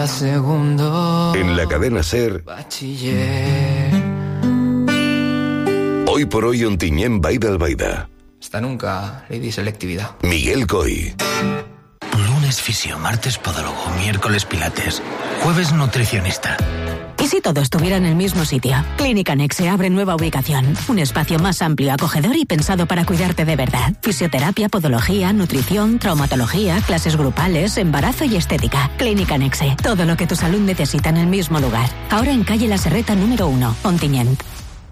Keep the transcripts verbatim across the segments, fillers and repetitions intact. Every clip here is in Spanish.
Segundo. En la cadena SER. Bachiller. Hoy por hoy Ontinyent Vall d'Albaida. Hasta nunca, Lady Selectividad. Miguel Coy. Lunes fisio, martes podólogo, miércoles pilates, jueves nutricionista. ¿Y si todo estuviera en el mismo sitio? Clínica Nexe abre nueva ubicación. Un espacio más amplio, acogedor y pensado para cuidarte de verdad. Fisioterapia, podología, nutrición, traumatología, clases grupales, embarazo y estética. Clínica Nexe. Todo lo que tu salud necesita en el mismo lugar. Ahora en calle La Serreta número uno, Ontinyent.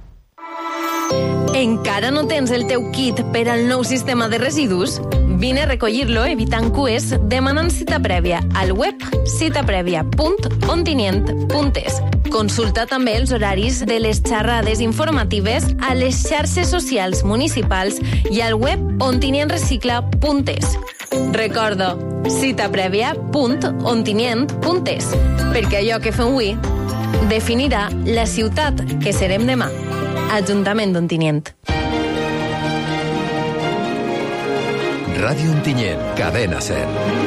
Encara no tens el teu kit per al nou sistema de residus? Vine a recollir-lo evitant cues demanant cita prèvia al web cita prèvia punt ontinyent punt es. Consulta també els horaris de les xerrades informatives a les xarxes socials municipals i al web ontinyent recicla punt es. Recorda, cita prèvia punt ontinyent punt es, perquè allò que fem avui definirà la ciutat que serem demà. Ajuntament d'Ontinyent. Ràdio Ontinyent, cadena SER.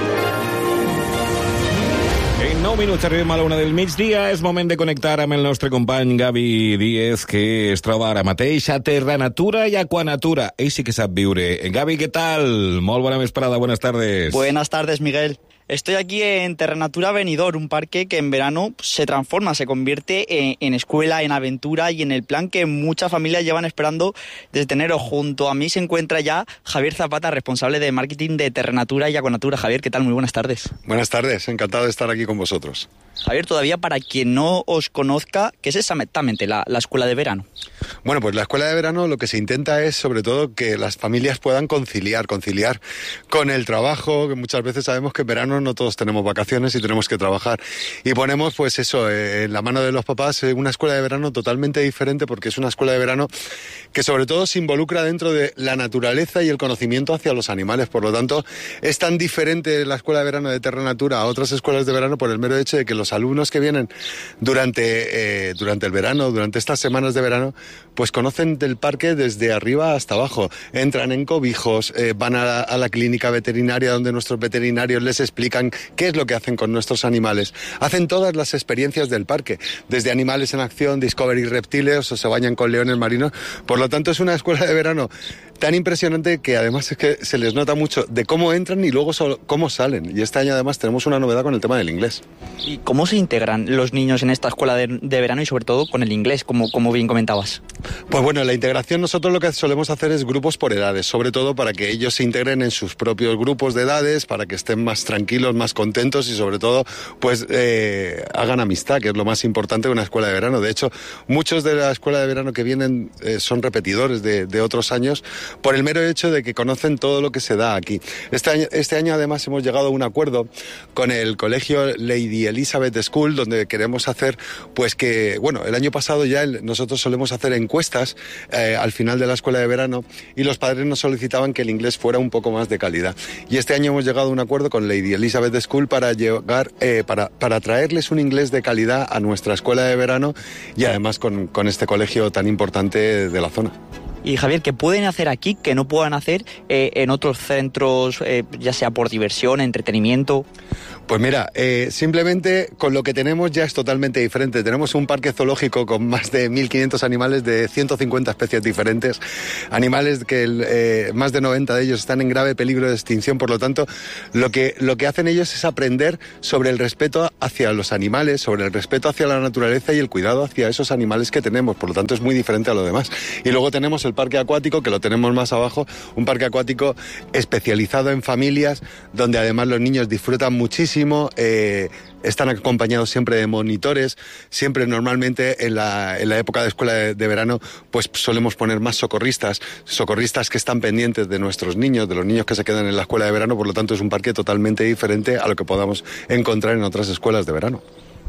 En nou minuts arribem a la una del migdia. És moment de connectar amb el nostre company Gavi Díez, que es troba ara mateix a Terra Natura i Aquanatura. Ell sí que sap viure. Gavi, què tal? Molt bona vesprada, buenas tardes. Buenas tardes, Miguel. Estoy aquí en Terranatura Benidorm, un parque que en verano se transforma, se convierte en, en escuela, en aventura y en el plan que muchas familias llevan esperando desde enero. Junto a mí se encuentra ya Javier Zapata, responsable de marketing de Terranatura y Aquanatura. Javier, ¿qué tal? Muy buenas tardes. Buenas tardes, encantado de estar aquí con vosotros. Javier, todavía para quien no os conozca, ¿qué es exactamente la, la escuela de verano? Bueno, pues la escuela de verano lo que se intenta es sobre todo que las familias puedan conciliar, conciliar con el trabajo, que muchas veces sabemos que en verano no todos tenemos vacaciones y tenemos que trabajar. Y ponemos pues eso, eh, en la mano de los papás, eh, una escuela de verano totalmente diferente, porque es una escuela de verano que sobre todo se involucra dentro de la naturaleza y el conocimiento hacia los animales. Por lo tanto, es tan diferente la escuela de verano de Terranatura a otras escuelas de verano por el mero hecho de que los alumnos que vienen durante, eh, durante el verano, durante estas semanas de verano, pues conocen del parque desde arriba hasta abajo. Entran en cobijos, eh, van a la, a la clínica veterinaria donde nuestros veterinarios les explican qué es lo que hacen con nuestros animales. Hacen todas las experiencias del parque, desde animales en acción, Discovery reptiles, o se bañan con leones marinos. Por lo tanto, es una escuela de verano tan impresionante que además es que se les nota mucho de cómo entran y luego so- cómo salen. Y este año además tenemos una novedad con el tema del inglés. ¿Y cómo se integran los niños en esta escuela de, de verano y sobre todo con el inglés, como, como bien comentabas? Pues bueno, la integración nosotros lo que solemos hacer es grupos por edades, sobre todo para que ellos se integren en sus propios grupos de edades, para que estén más tranquilos, más contentos y sobre todo pues eh, hagan amistad, que es lo más importante de una escuela de verano. De hecho, muchos de la escuela de verano que vienen eh, son repetidores de, de otros años por el mero hecho de que conocen todo lo que se da aquí. Este año, este año además hemos llegado a un acuerdo con el colegio Lady Elizabeth School, donde queremos hacer pues que, bueno, el año pasado ya el, nosotros solemos hacer encuestas eh, al final de la escuela de verano y los padres nos solicitaban que el inglés fuera un poco más de calidad. Y este año hemos llegado a un acuerdo con Lady Elizabeth School para llegar, eh, para, para traerles un inglés de calidad a nuestra escuela de verano y además con, con este colegio tan importante de la zona. Y Javier, ¿qué pueden hacer aquí que no puedan hacer eh, en otros centros, eh, ya sea por diversión, entretenimiento? Pues mira, eh, simplemente con lo que tenemos ya es totalmente diferente. Tenemos un parque zoológico con más de mil quinientos animales de ciento cincuenta especies diferentes, animales que el, eh, más de noventa de ellos están en grave peligro de extinción. Por lo tanto, lo que, lo que hacen ellos es aprender sobre el respeto hacia los animales, sobre el respeto hacia la naturaleza y el cuidado hacia esos animales que tenemos. Por lo tanto, es muy diferente a lo demás. Y luego tenemos el parque acuático, que lo tenemos más abajo, un parque acuático especializado en familias, donde además los niños disfrutan muchísimo, eh, están acompañados siempre de monitores, siempre normalmente en la, en la época de escuela de, de verano, pues solemos poner más socorristas, socorristas que están pendientes de nuestros niños, de los niños que se quedan en la escuela de verano. Por lo tanto, es un parque totalmente diferente a lo que podamos encontrar en otras escuelas de verano.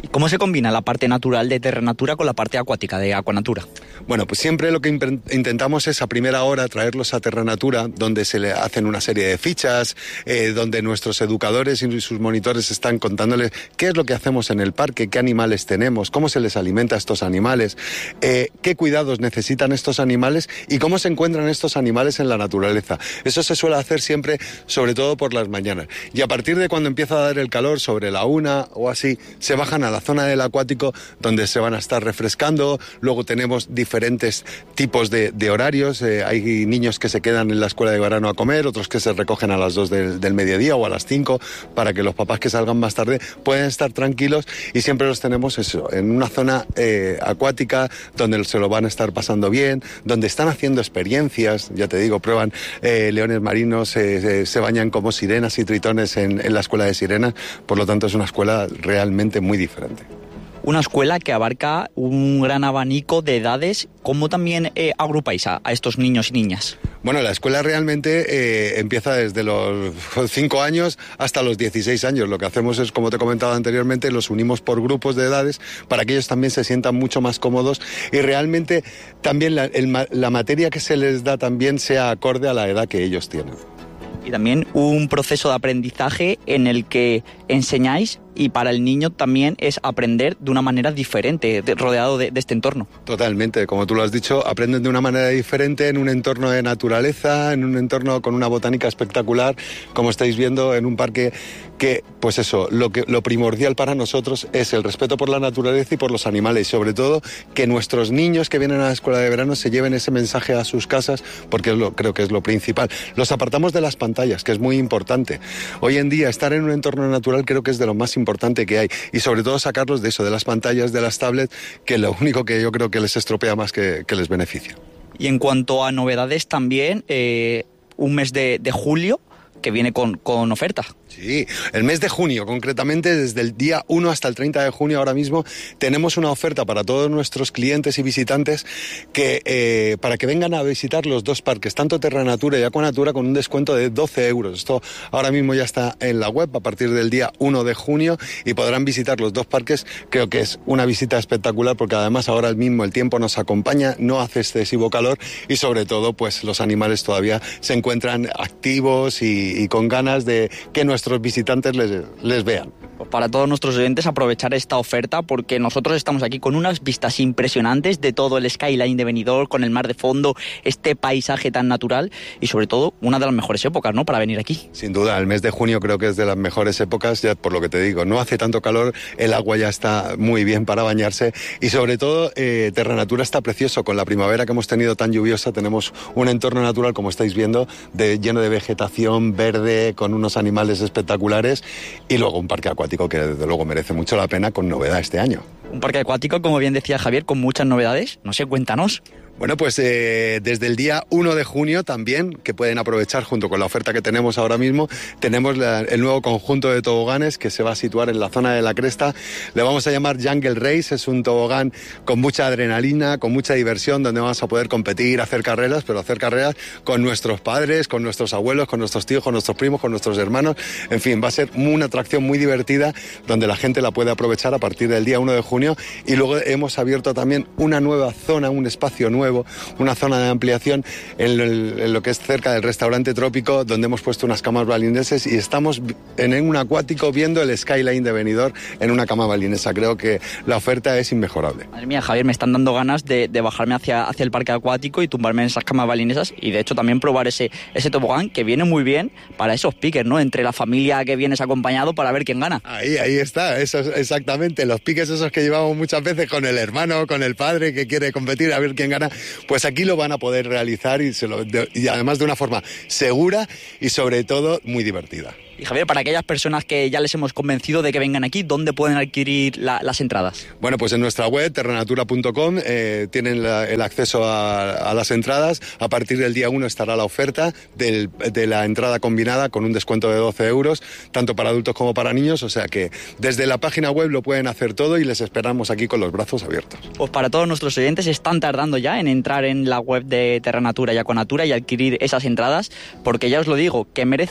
¿Y cómo se combina la parte natural de Terranatura con la parte acuática de Aquanatura? Bueno, pues siempre lo que intentamos es a primera hora traerlos a Terranatura, donde se le hacen una serie de fichas, eh, donde nuestros educadores y sus monitores están contándoles qué es lo que hacemos en el parque, qué animales tenemos, cómo se les alimenta a estos animales, eh, qué cuidados necesitan estos animales y cómo se encuentran estos animales en la naturaleza. Eso se suele hacer siempre, sobre todo por las mañanas. Y a partir de cuando empieza a dar el calor, sobre la una o así, se bajan a la zona del acuático donde se van a estar refrescando. Luego tenemos diferentes tipos de, de horarios. Eh, hay niños que se quedan en la escuela de verano a comer, otros que se recogen a las dos del, del mediodía o a las cinco para que los papás que salgan más tarde puedan estar tranquilos, y siempre los tenemos eso, en una zona eh, acuática donde se lo van a estar pasando bien, donde están haciendo experiencias, ya te digo, prueban eh, leones marinos, eh, se, se bañan como sirenas y tritones en, en la escuela de sirenas. Por lo tanto es una escuela realmente muy diferente. Una escuela que abarca un gran abanico de edades. ¿Cómo también eh, agrupáis a, a estos niños y niñas? Bueno, la escuela realmente eh, empieza desde los cinco años hasta los dieciséis años. Lo que hacemos es, como te he comentado anteriormente, los unimos por grupos de edades para que ellos también se sientan mucho más cómodos y realmente también la, el, la materia que se les da también sea acorde a la edad que ellos tienen. Y también un proceso de aprendizaje en el que enseñáis, y para el niño también es aprender de una manera diferente, de, rodeado de, de este entorno. Totalmente, como tú lo has dicho, aprenden de una manera diferente en un entorno de naturaleza, en un entorno con una botánica espectacular, como estáis viendo, en un parque que, pues eso, lo, que, lo primordial para nosotros es el respeto por la naturaleza y por los animales, y sobre todo que nuestros niños que vienen a la escuela de verano se lleven ese mensaje a sus casas, porque es lo, creo que es lo principal. Los apartamos de las pantallas, que es muy importante. Hoy en día estar en un entorno natural creo que es de lo más importante que hay, y sobre todo sacarlos de eso, de las pantallas, de las tablets, que lo único que yo creo que les estropea más que, que les beneficia. Y en cuanto a novedades también, eh, un mes de, de julio que viene con, con oferta. Sí, el mes de junio, concretamente desde el día uno hasta el treinta de junio ahora mismo, tenemos una oferta para todos nuestros clientes y visitantes que eh, para que vengan a visitar los dos parques, tanto Terranatura y Aquanatura, con un descuento de doce euros. Esto ahora mismo ya está en la web a partir del día uno de junio y podrán visitar los dos parques. Creo que es una visita espectacular porque además ahora mismo el tiempo nos acompaña, no hace excesivo calor y sobre todo pues los animales todavía se encuentran activos y, y con ganas de que nuestros nuestros visitantes les, les vean. Para todos nuestros oyentes, aprovechar esta oferta porque nosotros estamos aquí con unas vistas impresionantes de todo el skyline de Benidorm, con el mar de fondo, este paisaje tan natural y sobre todo una de las mejores épocas, ¿no?, para venir aquí. Sin duda, el mes de junio creo que es de las mejores épocas, ya por lo que te digo, no hace tanto calor, el agua ya está muy bien para bañarse y sobre todo eh, Terranatura está precioso, con la primavera que hemos tenido tan lluviosa tenemos un entorno natural, como estáis viendo, de, lleno de vegetación verde, con unos animales espectaculares y luego un parque acuático que desde luego merece mucho la pena, con novedad este año. Un parque acuático, como bien decía Javier, con muchas novedades. No sé, cuéntanos. Bueno, pues eh, desde el día uno de junio también, que pueden aprovechar junto con la oferta que tenemos ahora mismo, tenemos la, el nuevo conjunto de toboganes que se va a situar en la zona de la cresta. Le vamos a llamar Jungle Race, es un tobogán con mucha adrenalina, con mucha diversión, donde vamos a poder competir, hacer carreras, pero hacer carreras con nuestros padres, con nuestros abuelos, con nuestros tíos, con nuestros primos, con nuestros hermanos. En fin, va a ser una atracción muy divertida donde la gente la puede aprovechar a partir del día uno de junio. Y luego hemos abierto también una nueva zona, un espacio nuevo, una zona de ampliación en lo, en lo que es cerca del restaurante Trópico, donde hemos puesto unas camas balineses y estamos en un acuático viendo el skyline de Benidorm en una cama balinesa. Creo que la oferta es inmejorable. Madre mía, Javier, me están dando ganas de, de bajarme hacia, hacia el parque acuático y tumbarme en esas camas balinesas y de hecho también probar ese, ese tobogán que viene muy bien para esos piques, ¿no?, entre la familia que vienes acompañado para ver quién gana. Ahí, ahí está, eso es exactamente, los piques esos que llevamos muchas veces con el hermano, con el padre que quiere competir a ver quién gana. Pues aquí lo van a poder realizar y, se lo, de, y además de una forma segura y sobre todo muy divertida. Y Javier, para aquellas personas que ya les hemos convencido de que vengan aquí, ¿dónde pueden adquirir la, las entradas? Bueno, pues en nuestra web, terranatura punto com, eh, tienen la, el acceso a, a las entradas. A partir del día uno estará la oferta del, de la entrada combinada con un descuento de doce euros, tanto para adultos como para niños. O sea que desde la página web lo pueden hacer todo y les esperamos aquí con los brazos abiertos. Pues para todos nuestros oyentes, están tardando ya en entrar en la web de Terranatura y Aquanatura y adquirir esas entradas, porque ya os lo digo, que merece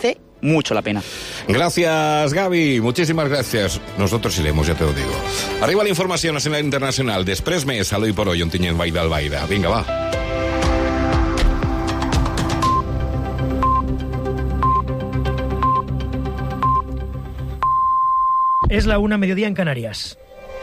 mucho la pena. Gracias, Gaby. Muchísimas gracias. Nosotros iremos, ya te lo digo. Arriba la información nacional e internacional. Després més, a l'Oi per Oi, Ontinyent Vall d'Albaida. Vinga, va. Es la una, mediodía en Canarias.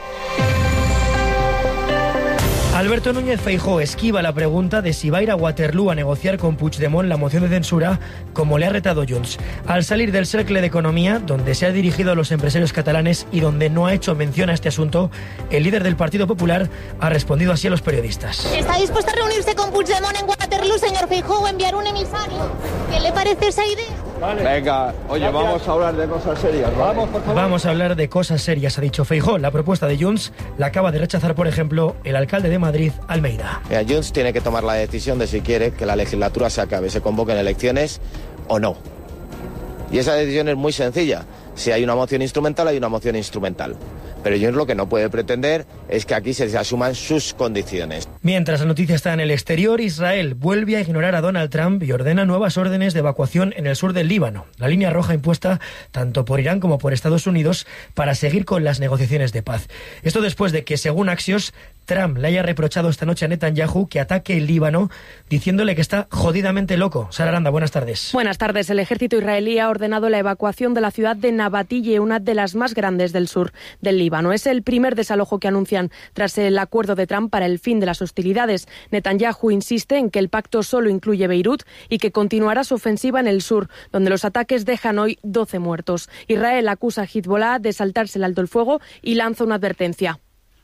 Alberto Núñez Feijóo esquiva la pregunta de si va a ir a Waterloo a negociar con Puigdemont la moción de censura, como le ha retado Junts. Al salir del Cercle de Economía, donde se ha dirigido a los empresarios catalanes y donde no ha hecho mención a este asunto, el líder del Partido Popular ha respondido así a los periodistas. ¿Está dispuesto a reunirse con Puigdemont en Waterloo, señor Feijóo, o enviar un emisario? ¿Qué le parece esa idea? Vale. Venga, oye, gracias. Vamos a hablar de cosas serias, ¿vale? Vamos, por favor. Vamos a hablar de cosas serias, ha dicho Feijóo. La propuesta de Junts la acaba de rechazar, por ejemplo, el alcalde de Madrid, Almeida. Mira, Junts tiene que tomar la decisión de si quiere que la legislatura se acabe, se convoquen elecciones o no. Y esa decisión es muy sencilla. Si hay una moción instrumental, hay una moción instrumental. Pero Junts lo que no puede pretender es que aquí se asuman sus condiciones. Mientras la noticia está en el exterior, Israel vuelve a ignorar a Donald Trump y ordena nuevas órdenes de evacuación en el sur del Líbano, la línea roja impuesta tanto por Irán como por Estados Unidos para seguir con las negociaciones de paz. Esto después de que, según Axios, Trump le haya reprochado esta noche a Netanyahu que ataque el Líbano, diciéndole que está jodidamente loco. Sara Aranda, buenas tardes. Buenas tardes. El ejército israelí ha ordenado la evacuación de la ciudad de Nabatille, una de las más grandes del sur del Líbano. Es el primer desalojo que anuncian tras el acuerdo de Trump para el fin de las hostilidades. Netanyahu insiste en que el pacto solo incluye Beirut y que continuará su ofensiva en el sur, donde los ataques dejan hoy doce muertos. Israel acusa a Hezbollah de saltarse el alto el fuego y lanza una advertencia.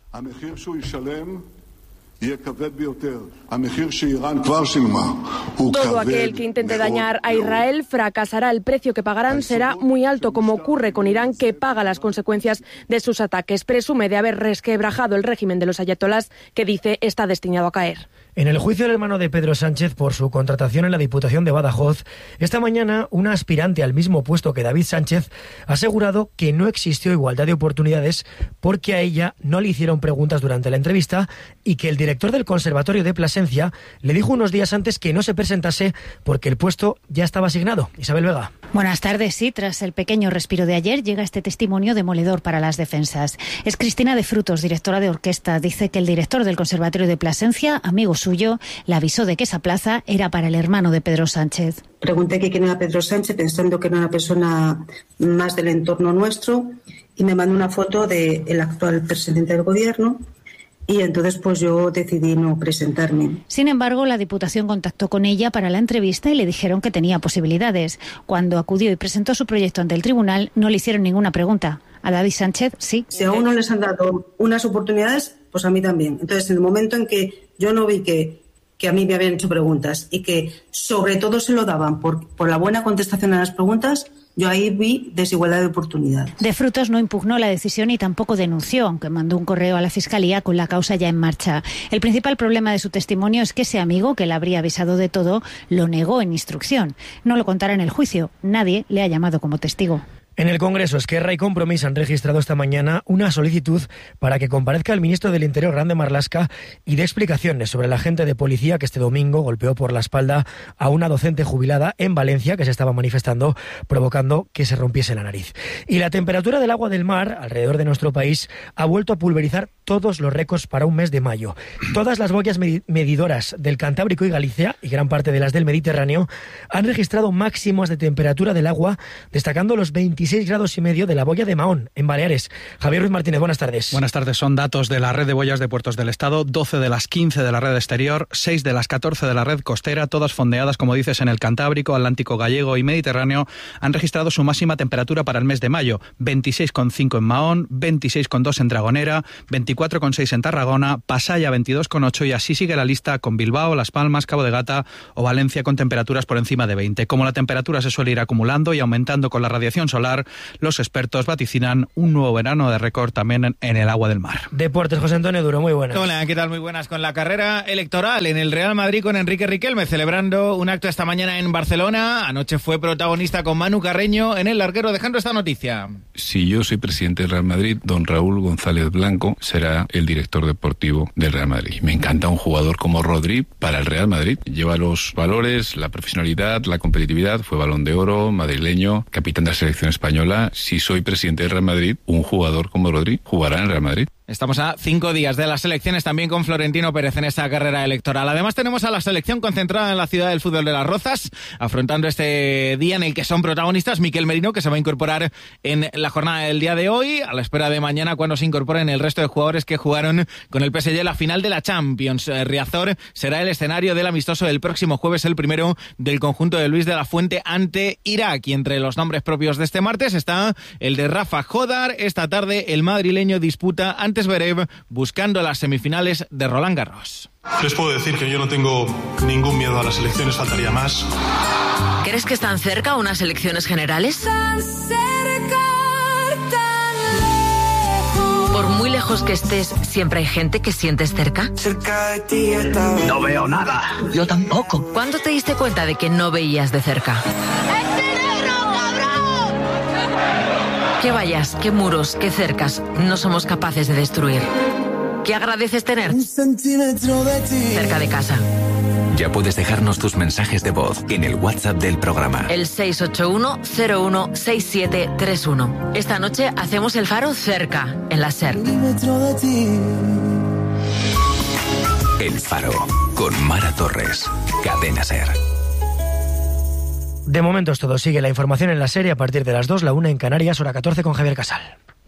Todo aquel que intente dañar a Israel fracasará. El precio que pagarán será muy alto, como ocurre con Irán, que paga las consecuencias de sus ataques. Presume de haber resquebrajado el régimen de los ayatolás, que dice está destinado a caer. En el juicio del hermano de Pedro Sánchez por su contratación en la Diputación de Badajoz, esta mañana una aspirante al mismo puesto que David Sánchez ha asegurado que no existió igualdad de oportunidades porque a ella no le hicieron preguntas durante la entrevista y que el director del Conservatorio de Plasencia le dijo unos días antes que no se presentase porque el puesto ya estaba asignado. Isabel Vega. Buenas tardes. Sí, tras el pequeño respiro de ayer llega este testimonio demoledor para las defensas. Es Cristina de Frutos, directora de orquesta. Dice que el director del Conservatorio de Plasencia, amigo suyo, le avisó de que esa plaza era para el hermano de Pedro Sánchez. Pregunté que quién era Pedro Sánchez, pensando que era una persona más del entorno nuestro, y me mandó una foto del actual presidente del gobierno. Y entonces pues yo decidí no presentarme. Sin embargo, la Diputación contactó con ella para la entrevista y le dijeron que tenía posibilidades. Cuando acudió y presentó su proyecto ante el tribunal, no le hicieron ninguna pregunta. A David Sánchez, sí. Si a uno les han dado unas oportunidades, pues a mí también. Entonces, en el momento en que yo no vi que, que a mí me habían hecho preguntas y que sobre todo se lo daban por, por la buena contestación a las preguntas, yo ahí vi desigualdad de oportunidades. De Frutos no impugnó la decisión y tampoco denunció, aunque mandó un correo a la Fiscalía con la causa ya en marcha. El principal problema de su testimonio es que ese amigo, que le habría avisado de todo, lo negó en instrucción. No lo contará en el juicio. Nadie le ha llamado como testigo. En el Congreso, Esquerra y Compromís han registrado esta mañana una solicitud para que comparezca el ministro del Interior, Grande Marlaska, y dé explicaciones sobre el agente de policía que este domingo golpeó por la espalda a una docente jubilada en Valencia que se estaba manifestando, provocando que se rompiese la nariz. Y la temperatura del agua del mar alrededor de nuestro país ha vuelto a pulverizar todos los récords para un mes de mayo. Todas las boyas medidoras del Cantábrico y Galicia, y gran parte de las del Mediterráneo, han registrado máximos de temperatura del agua, destacando los veintiséis grados y medio de la boya de Mahón, en Baleares. Javier Ruiz Martínez, buenas tardes. Buenas tardes. Son datos de la red de boyas de puertos del Estado, doce de las quince de la red exterior, seis de las catorce de la red costera, todas fondeadas, como dices, en el Cantábrico, Atlántico Gallego y Mediterráneo, han registrado su máxima temperatura para el mes de mayo, veintiséis coma cinco en Mahón, veintiséis coma dos en Dragonera, veinticuatro coma seis en Tarragona, Pasaya veintidós coma ocho y así sigue la lista con Bilbao, Las Palmas, Cabo de Gata o Valencia con temperaturas por encima de veinte. Como la temperatura se suele ir acumulando y aumentando con la radiación solar, los expertos vaticinan un nuevo verano de récord también en, en el agua del mar. Deportes, José Antonio Duro, muy buenas. Hola, ¿qué tal? Muy buenas. Con la carrera electoral en el Real Madrid con Enrique Riquelme, celebrando un acto esta mañana en Barcelona. Anoche fue protagonista con Manu Carreño en el larguero, dejando esta noticia. Si yo soy presidente del Real Madrid, don Raúl González Blanco será será el director deportivo del Real Madrid. Me encanta un jugador como Rodri para el Real Madrid. Lleva los valores, la profesionalidad, la competitividad, fue Balón de Oro, madrileño, capitán de la selección española. Si soy presidente del Real Madrid, un jugador como Rodri jugará en el Real Madrid. Estamos a cinco días de las elecciones, también con Florentino Pérez en esta carrera electoral. Además tenemos a la selección concentrada en la ciudad del fútbol de Las Rozas, afrontando este día en el que son protagonistas Miquel Merino, que se va a incorporar en la jornada del día de hoy, a la espera de mañana cuando se incorporen el resto de jugadores que jugaron con el P S G la final de la Champions. Riazor será el escenario del amistoso del próximo jueves, el primero del conjunto de Luis de la Fuente ante Irak. Y entre los nombres propios de este martes está el de Rafa Jodar. Esta tarde el madrileño disputa ante Zverev, buscando las semifinales de Roland Garros. Les puedo decir que yo no tengo ningún miedo a las elecciones, faltaría más. ¿Crees que están cerca unas elecciones generales? Tan cerca, tan lejos. Por muy lejos que estés, ¿siempre hay gente que sientes cerca? Cerca de ti está... No veo nada. Yo tampoco. ¿Cuándo te diste cuenta de que no veías de cerca? ¿Qué vallas, qué muros, qué cercas no somos capaces de destruir? ¿Qué agradeces tener? Cerca de casa. Ya puedes dejarnos tus mensajes de voz en el WhatsApp del programa. El seis ocho uno cero uno seis siete tres uno. Esta noche hacemos el faro cerca, en la SER. El Faro, con Mara Torres. Cadena SER. De momento es todo. Sigue la información en la serie a partir de las dos, la una en Canarias, hora catorce con Javier Casal.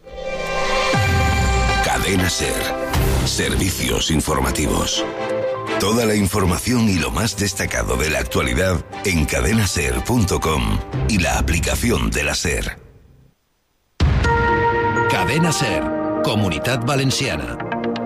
Cadena SER. Servicios informativos. Toda la información y lo más destacado de la actualidad en cadena ser punto com y la aplicación de la SER. Cadena SER, Comunitat Valenciana.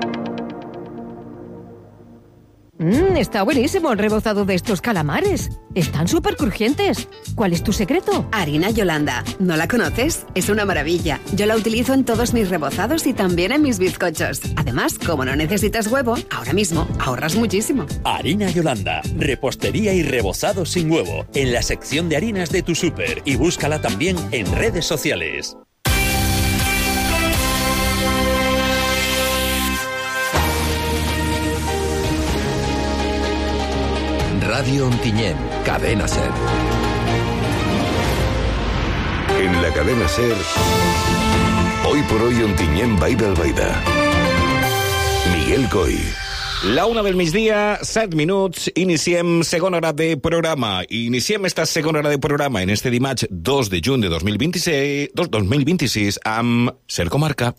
Mmm, está buenísimo el rebozado de estos calamares. Están súper crujientes. ¿Cuál es tu secreto? Harina Yolanda. ¿No la conoces? Es una maravilla. Yo la utilizo en todos mis rebozados y también en mis bizcochos. Además, como no necesitas huevo, ahora mismo ahorras muchísimo. Harina Yolanda. Repostería y rebozado sin huevo. En la sección de harinas de tu súper. Y búscala también en redes sociales. Radio Ontinyent, Cadena SER. En la Cadena SER, hoy por hoy Ontinyent Vall d'Albaida. Miguel Coy. La una del migdia, set minuts, iniciem segona hora de programa. Iniciem esta segona hora de programa en este dimarts dos de juny de dos mil vint-i-sis, dos mil vint-i-sis amb SER Comarca.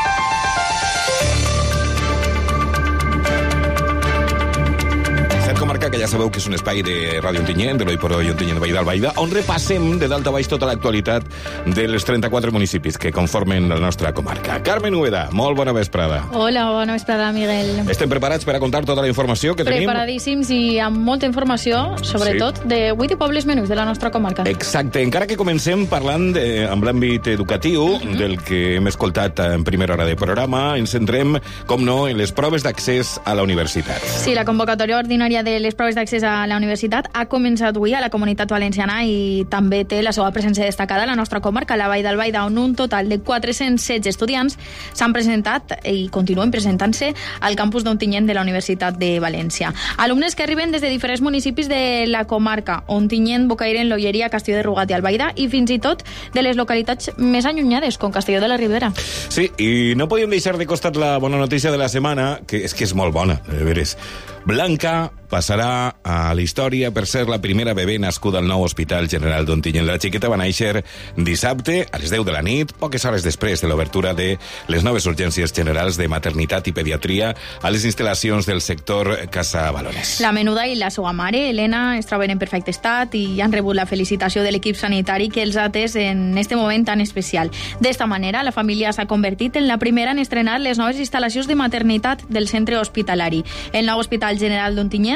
Comarca, que ja sabeu que és un espai de Ràdio Ontinyent, de l'Hoy por Hoy Ontinyent Vall d'Albaida, on repassem de dalt a baix tota l'actualitat dels trenta-quatre municipis que conformen la nostra comarca. Carmen Ueda, molt bona vesprada. Hola, bona vesprada, Miguel. Estem preparats per a contar tota la informació que tenim? Preparadíssims i amb molta informació, sobretot, sí, de vuit pobles menús de la nostra comarca. Exacte, encara que comencem parlant de, amb l'àmbit educatiu, mm-hmm, del que hem escoltat en primera hora de programa, ens centrem, com no, en les proves d'accés a la universitat. Sí, la convocatòria ordinària de les proves d'accés a la universitat ha començat avui a la Comunitat Valenciana i també té la seva presència destacada a la nostra comarca, la Vall d'Albaida, on un total de quatre-cents setze estudiants s'han presentat i continuen presentant-se al campus d'Ontinyent de la Universitat de València. Alumnes que arriben des de diferents municipis de la comarca, Ontinyent, Bocairent, L'Olleria, Castelló de Rugat i Albaida, i fins i tot de les localitats més allunyades, com Castelló de la Ribera. Sí, i no podíem deixar de costat la bona notícia de la setmana, que és que és molt bona, de veres. Blanca passarà a la història per ser la primera bebè nascuda al nou Hospital General d'Ontinyent. La xiqueta va néixer dissabte a les deu de la nit, poques hores després de l'obertura de les noves urgències generals de maternitat i pediatria a les instal·lacions del sector Casa Balones. La menuda i la seva mare, Helena, es troben en perfecte estat i han rebut la felicitació de l'equip sanitari que els ha atès en este moment tan especial. D'esta manera, la família s'ha convertit en la primera en estrenar les noves instal·lacions de maternitat del centre hospitalari. El nou Hospital General d'Ontinyent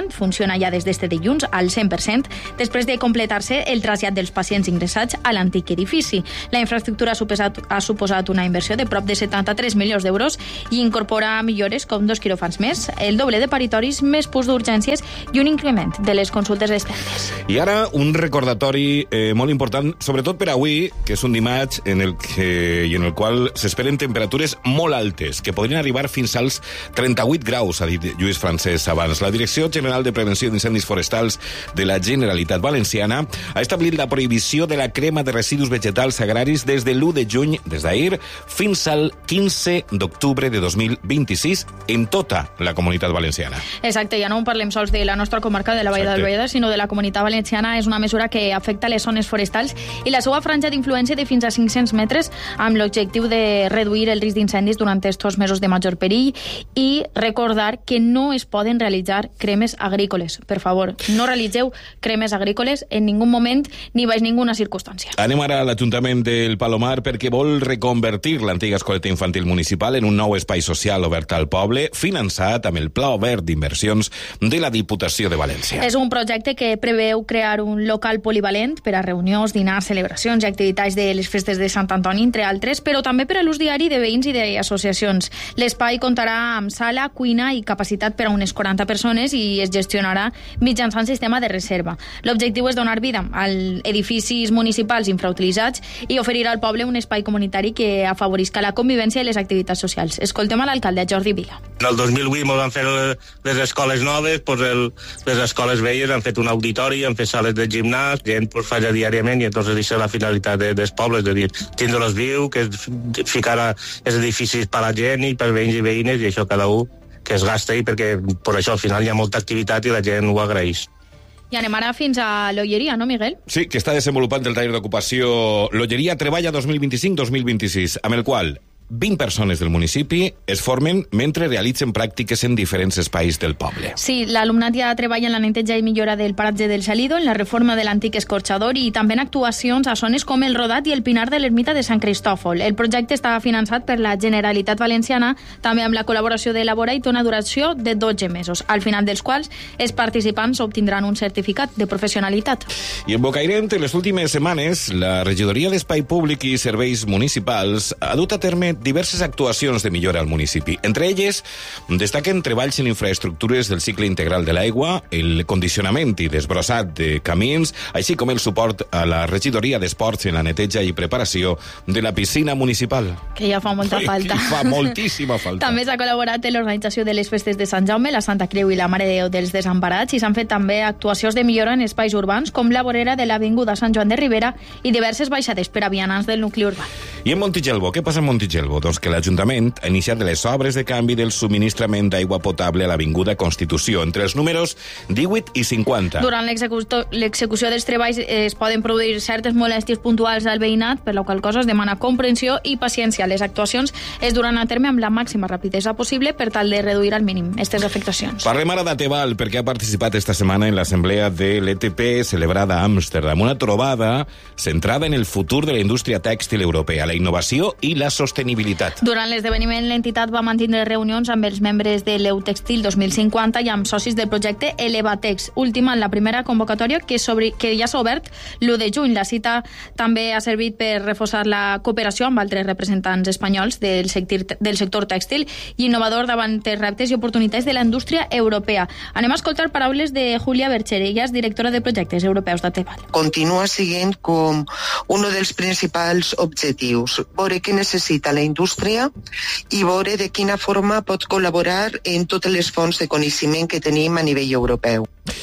funcionant, funciona ja des d'este dilluns al cent per cent, després de completar-se el trasllat dels pacients ingressats a l'antic edifici. La infraestructura ha suposat, ha suposat una inversió de prop de setanta-tres milions d'euros i incorpora millores com dos quiròfans més, el doble de paritoris, més pus d'urgències i un increment de les consultes externes. I ara un recordatori eh, molt important, sobretot per avui, que és un dimarts en el, que, i en el qual s'esperen temperatures molt altes, que podrien arribar fins als trenta-vuit graus, ha dit Lluís Francesc abans. La Direcció General de Prevenció d'Incendis Forestals de la Generalitat Valenciana ha establit la prohibició de la crema de residus vegetals agraris des de l'u de juny, des d'ahir, fins al quinze d'octubre de dos mil vint-i-sis en tota la Comunitat Valenciana. Exacte, ja no parlem sols de la nostra comarca de la Vall d'Albaida, sinó de la Comunitat Valenciana. És una mesura que afecta les zones forestals i la seva franja d'influència de fins a cinc-cents metres, amb l'objectiu de reduir el risc d'incendis durant estos mesos de major perill i recordar que no es poden realitzar cremes agrícoles. Per favor, no realitzeu cremes agrícoles en ningú moment ni baix ninguna circumstància. Anem ara a l'Ajuntament del Palomar perquè vol reconvertir l'antiga escoleta infantil municipal en un nou espai social obert al poble, finançat amb el Pla Obert d'Inversions de la Diputació de València. És un projecte que preveu crear un local polivalent per a reunions, dinars, celebracions i activitats de les festes de Sant Antoni, entre altres, però també per a l'ús diari de veïns i d'associacions. L'espai comptarà amb sala, cuina i capacitat per a unes quaranta persones i es gestionarà mitjançant sistema de reserva. L'objectiu és donar vida als edificis municipals infrautilitzats i oferir al poble un espai comunitari que afavorisca la convivència i les activitats socials. Escoltem a l'alcalde Jordi Vila. En el dos mil vuit ens van fer les escoles noves, doncs el, les escoles velles han fet un auditori, han fet sales de gimnàs, gent pues, falla diàriament i entonces això és la finalitat de, dels pobles, és a dir, tindre-los viu, que és ficar a, els edificis per a la gent i per veïns i veïnes i això cada un que es gasta i perquè per això al final hi ha molta activitat i la gent ho agraeix. I anem ara fins a l'Olleria, no, Miguel? Sí, que està desenvolupant el taller d'ocupació l'Olleria Treballa dos mil vint-i-cinc dos mil vint-i-sis, amb el qual vint persones del municipi es formen mentre realitzen pràctiques en diferents espais del poble. Sí, l'alumnat ja treballa en la neteja i millora del paratge del Salido, en la reforma de l'antic escorxador i també en actuacions a zones com el Rodat i el Pinar de l'Ermita de Sant Cristòfol. El projecte està finançat per la Generalitat Valenciana, també amb la col·laboració de Labora i té una duració de dotze mesos, al final dels quals els participants obtindran un certificat de professionalitat. I en Bocairent, en les últimes setmanes, la Regidoria d'Espai Públic i Serveis Municipals ha dut a terme diverses actuacions de millora al municipi. Entre elles, destaquen treballs en infraestructures del cicle integral de l'aigua, el condicionament i desbrossat de camins, així com el suport a la regidoria d'esports en la neteja i preparació de la piscina municipal. Que ja fa molta falta. Fa moltíssima falta. També s'ha col·laborat en l'organització de les festes de Sant Jaume, la Santa Creu i la Mare de Déu dels Desemparats i s'han fet també actuacions de millora en espais urbans com la vorera de l'Avinguda Sant Joan de Ribera i diverses baixades per a vianants del nucli urbà. I en Montigelvo, què passa en Montigelvo? Doncs que l'Ajuntament ha iniciat les obres de canvi del subministrament d'aigua potable a l'Avinguda Constitució, entre els números divuit i cinquanta. Durant l'execució dels treballs es poden produir certes molèsties puntuals al veïnat, per la qual cosa es demana comprensió i paciència. Les actuacions es duran a terme amb la màxima rapidesa possible per tal de reduir al mínim aquestes afectacions. Parlem ara d'Ateval, perquè ha participat esta setmana en l'assemblea de l'E T P celebrada a Amsterdam, una trobada centrada en el futur de la indústria tèxtil europea, la innovació i la sostenibilitat. Durant l'esdeveniment, l'entitat va mantenir reunions amb els membres de l'Eutextil dos mil cinquanta i amb socis del projecte Elevatex, última en la primera convocatòria que, sobre, que ja s'ha obert l'u de juny. La cita també ha servit per reforçar la cooperació amb altres representants espanyols del sector, del sector tèxtil i innovador davant els reptes i oportunitats de la indústria europea. Anem a escoltar paraules de Julia Bercher, ella és directora de projectes europeus d'Ateval. Continua sent com un dels principals objectius, veure què necessita la indústria i veure de quina forma pot col·laborar en totes les fonts de coneixement que tenim a nivell europeu.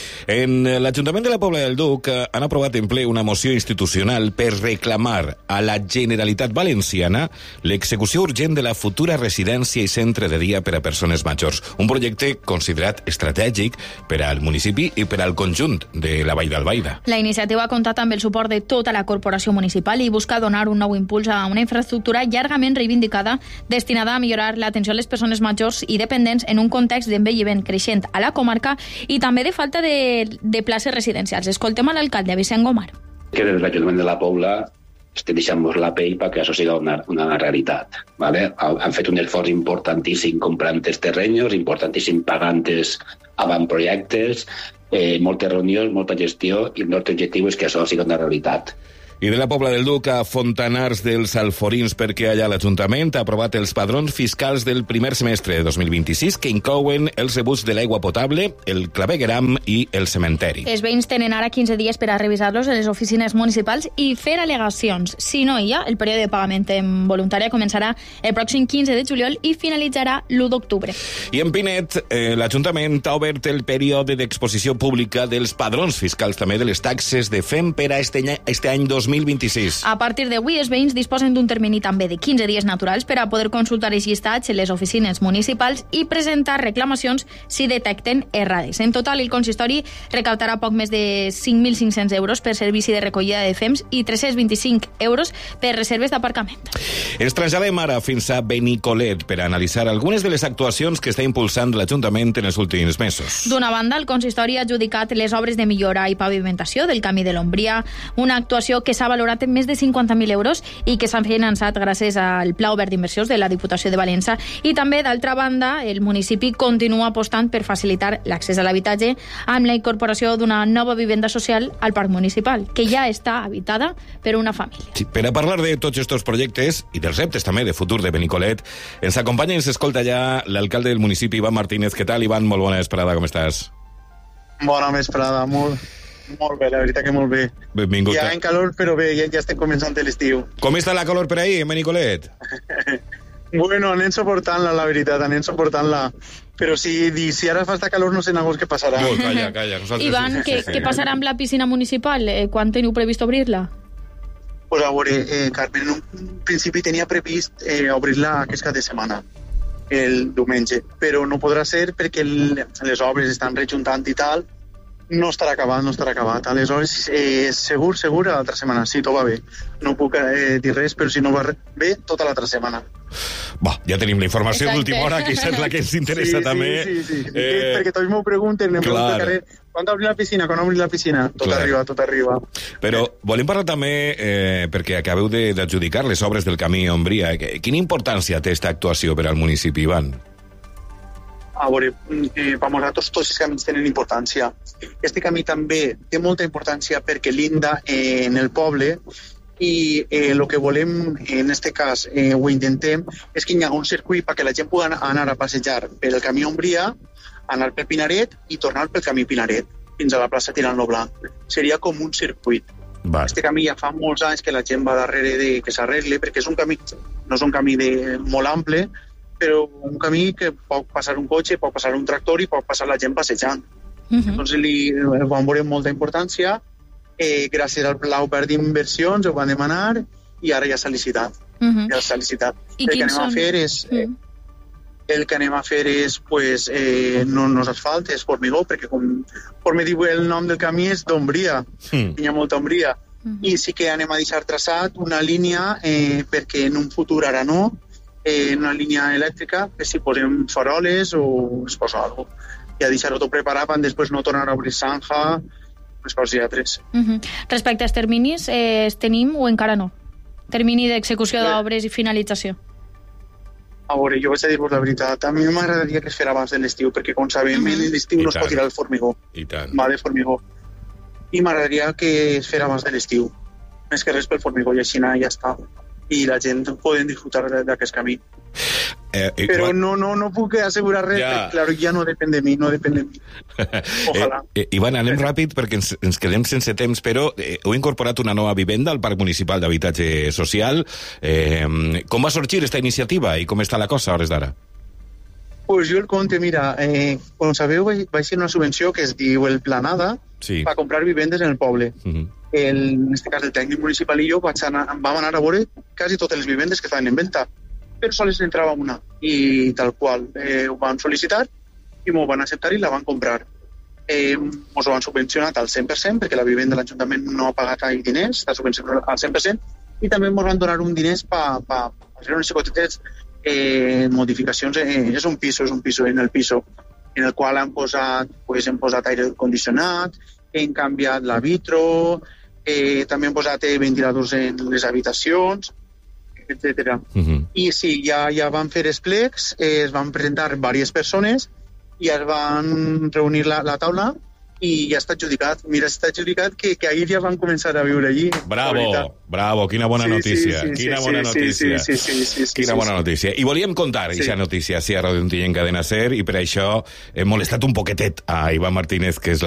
En l'Ajuntament de la Pobla del Duc han aprovat en ple una moció institucional per reclamar a la Generalitat Valenciana l'execució urgent de la futura residència i centre de dia per a persones majors. Un projecte considerat estratègic per al municipi i per al conjunt de la Vall d'Albaida. La iniciativa ha comptat amb el suport de tota la corporació municipal i busca donar un nou impuls a una infraestructura llargament reivindicada destinada a millorar l'atenció a les persones majors i dependents en un context d'envelliment creixent a la comarca i també de falta de, de places residencials. Escoltem a l'alcalde Vicent Gomar. Que des de l'Ajuntament de la Pobla estem deixant-nos la pell perquè això sigui una, una realitat. ¿Vale? Han fet un esforç importantíssim comprant els terrenys, importantíssim pagant els avantprojectes, eh, moltes reunions, molta gestió, i el nostre objectiu és que això sigui una realitat. I de la Pobla del Duc a Fontanars dels Alforins, perquè allà l'Ajuntament ha aprovat els padrons fiscals del primer semestre de dos mil vint-i-sis, que inclouen els rebuts de l'aigua potable, el clavegueram i el cementeri. Els veïns tenen ara quinze dies per a revisar-los en les oficines municipals i fer al·legacions. Si no hi ha, el període de pagament en voluntària començarà el pròxim quinze de juliol i finalitzarà l'u d'octubre. I en Pinet, eh, l'Ajuntament ha obert el període d'exposició pública dels padrons fiscals, també de les taxes de F E M per a este any, este any dos mil vint-i-sis. A partir d'avui, els veïns disposen d'un termini també de quinze dies naturals per a poder consultar els llistats en les oficines municipals i presentar reclamacions si detecten errades. En total, el consistori recaptarà poc més de cinc mil cinc-cents euros per servici de recollida de F E Ms i tres-cents vint-i-cinc euros per reserves d'aparcament. Ens traslladem ara fins a Benicolet per analitzar algunes de les actuacions que està impulsant l'Ajuntament en els últims mesos. D'una banda, el consistori ha adjudicat les obres de millora i pavimentació del camí de l'Ombria, una actuació que s'ha valorat en més de cinquanta mil euros i que s'han finançat gràcies al Pla Obert d'Inversions de la Diputació de València. I també, d'altra banda, el municipi continua apostant per facilitar l'accés a l'habitatge amb la incorporació d'una nova vivenda social al parc municipal, que ja està habitada per una família. Sí, per a parlar de tots aquests projectes i dels reptes també de futur de Benicolet, ens acompanya i ens escolta ja l'alcalde del municipi, Ivan Martínez. Què tal, Ivan? Molt bona vesprada, com estàs? Bona vesprada, molt... Molt bé, la veritat que molt bé. Benvingut. Ja en calor, però bé, ja, ja estem començant l'estiu. Com està la calor per ahí, en Benicolet? Bueno, anem suportant-la, la veritat, anem suportant-la. Però si, si ara fa esta calor, no sé ningú què passarà. No, calla, calla. Nosaltres... Ivan, què, sí, sí. què passarà amb la piscina municipal? Eh, quan teniu previst obrir-la? Pues a veure, eh, Carmen, en un principi tenia previst eh, obrir-la aquest cap de setmana, el diumenge, però no podrà ser perquè el, les obres estan rejuntant i tal. No estarà acabat, no estarà acabat. Aleshores, eh, segur, segur, l'altra setmana. Sí, tot va bé. No puc eh, dir res, però si no va bé, tota l'altra setmana. Va, ja tenim la informació d'última hora, que és la que ens interessa sí, també. Sí, sí, sí. Eh... Perquè tots m'ho pregunten, em pregunten carrer, quan obrir la piscina, quan obrir la piscina? Tot clar. arriba, tot arriba. Però volem parlar també, eh, perquè acabeu d'adjudicar les obres del camí Ombria. Quina importància té aquesta actuació per al municipi, Ivan? A veure, eh, per nosaltres tots els camins tenen importància. Este camí també té molta importància perquè linda eh, en el poble i el eh, que volem, en este cas, eh, ho intentem, és que hi ha un circuit perquè la gent pugui anar a passejar per el camí Ombria, anar pel Pinaret i tornar pel camí Pinaret fins a la plaça Tirant-lo Blanc. Seria com un circuit. Va. Este camí ja fa molts anys que la gent va darrere de que s'arregle, perquè és un camí, no és un camí de, molt ample, però un camí que pot passar un cotxe, pot passar un tractor i pot passar la gent passejant. Uh-huh. Doncs li van veure molta importància, eh, gràcies al Pla Obert d'Inversions ho van demanar i ara ja s'ha licitat. Uh-huh. Ja s'ha licitat. El que anem són? a fer és... Eh, el que anem a fer és, pues, eh, no, no és asfalt, és formigó, perquè com, com me diu el nom del camí és d'ombria, mm. hi ha molta ombria. Uh-huh. I sí que anem a deixar traçat una línia eh, perquè en un futur ara no, eh, una línia elèctrica, que si posem faroles o es posa alguna cosa. I a deixar-ho tot preparat per després no tornar a obrir zanja, les coses ja tres. Uh-huh. Respecte als terminis, eh, es tenim o encara no? Termini d'execució d'obres i finalització. A veure, jo vaig a dir-vos la veritat. A mi m'agradaria que es fes abans de l'estiu, perquè com sabem, uh-huh. l'estiu no es pot tirar el formigó. I tant. Va de formigó. I m'agradaria que es fes abans de l'estiu. Més que res pel formigó, i així ja està. I la gent poden disfrutar d'aquest camí. Eh, eh, Però no, no, no puc assegurar res, ja. perquè claro, ja no depèn de mi, no depèn de mi. Ojalà. Eh, eh, Ivan, anem ràpid perquè ens, ens quedem sense temps, però eh, heu incorporat una nova vivenda al Parc Municipal d'Habitatge Social. Eh, com va sorgir aquesta iniciativa i com està la cosa a hores d'ara? Pues jo el conte, mira, eh, com sabeu, va, va ser una subvenció que es diu el Planada sí. per comprar vivendes en el poble. Uh-huh. El, en este cas, el tècnic municipal i jo vaig anar, vam anar a veure quasi totes les vivendes que estaven en venda, però sols entrava una, i tal qual. Eh, ho van sol·licitar i m'ho van acceptar i la van comprar. Eh, ens ho han subvencionat al cent per cent, perquè la vivenda de l'Ajuntament no ha pagat ai diners, està subvencionat al cent per cent, i també ens van donar un diners per pa, pa fer unes xicotetes eh, modificacions. Eh, és un piso, és un piso en el piso, en el qual han posat, pues, hem posat aire condicionat, hem canviat la vitro, eh, també han posat eh, ventiladors en les habitacions, etcètera. Uh-huh. I sí, ja, ja van fer els plecs, eh, es van presentar diverses persones i es van reunir la, la taula i ja està adjudicat. Mira, està adjudicat que, que ahir ja van començar a viure allí. Bravo, bravo, quina bona sí, notícia. Sí, sí, quina sí, bona sí, notícia. Sí, sí, sí, sí, sí, quina sí, bona sí. notícia. I volíem contar aquesta sí. notícia sí, a Ràdio Ontinyent Cadena Ser i per això hem molestat un poquetet a Ivan Martínez, que és